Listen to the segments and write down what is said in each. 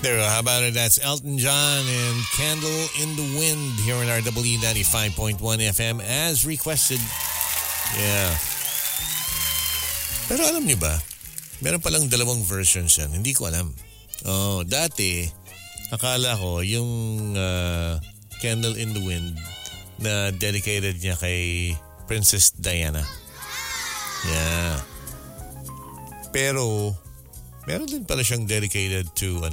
There, how about it? That's Elton John and Candle in the Wind here on our W95.1 FM as requested. Yeah. Pero alam niyo ba, meron palang dalawang versions yan. Hindi ko alam. Oh, dati, akala ko yung Candle in the Wind na dedicated niya kay Princess Diana. Yeah. Pero, meron din pala siyang dedicated to,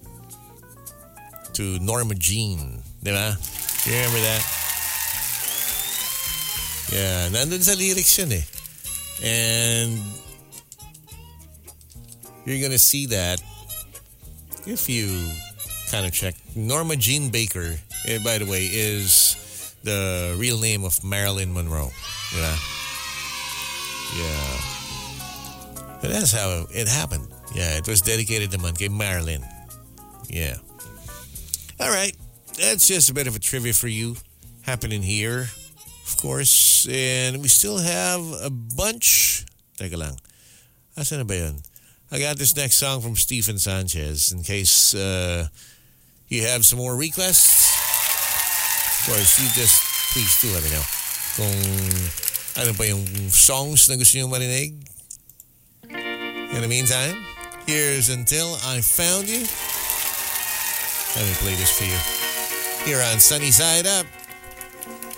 to Norma Jean. Diba? You remember that? Yeah, nandun sa lyrics yun eh. And you're gonna see that if you kind of check. Norma Jean Baker, by the way, is the real name of Marilyn Monroe. Yeah. Yeah. But that's how it happened. Yeah, it was dedicated naman kay Marilyn. Yeah. All right. That's just a bit of a trivia for you happening here, of course. And we still have a bunch. Teka lang. Asan na ba yun? I got this next song from Stephen Sanchez in case you have some more requests. Of course, you just please do let me know kung ano pa yung songs na gusto nyo marinig. In the meantime, here's Until I Found You. Let me play this for you here on Sunny Side Up.